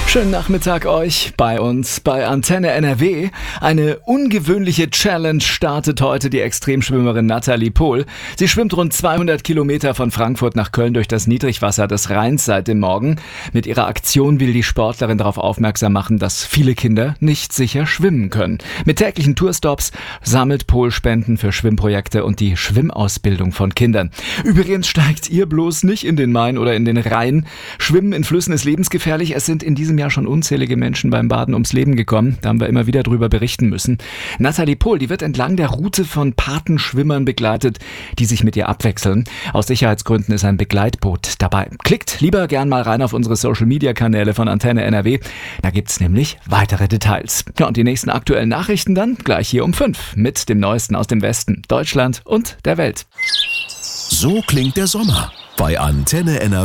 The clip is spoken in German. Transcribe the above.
Schönen Nachmittag euch bei uns bei Antenne NRW. Eine ungewöhnliche Challenge startet heute die Extremschwimmerin Nathalie Pohl. Sie schwimmt rund 200 Kilometer von Frankfurt nach Köln durch das Niedrigwasser des Rheins seit dem Morgen. Mit ihrer Aktion will die Sportlerin darauf aufmerksam machen, dass viele Kinder nicht sicher schwimmen können. Mit täglichen Tourstops sammelt Pohl Spenden für Schwimmprojekte und die Schwimmausbildung von Kindern. Übrigens steigt ihr bloß nicht in den Main oder in den Rhein. Schwimmen in Flüssen ist lebensgefährlich. Es sind in diesem Jahr schon unzählige Menschen beim Baden ums Leben gekommen. Da haben wir immer wieder drüber berichten müssen. Nathalie Pohl, die wird entlang der Route von Patenschwimmern begleitet, die sich mit ihr abwechseln. Aus Sicherheitsgründen ist ein Begleitboot dabei. Klickt lieber gern mal rein auf unsere Social-Media-Kanäle von Antenne NRW. Da gibt's nämlich weitere Details. Ja, und die nächsten aktuellen Nachrichten dann gleich hier um 5 mit dem Neuesten aus dem Westen, Deutschland und der Welt. So klingt der Sommer bei Antenne NRW.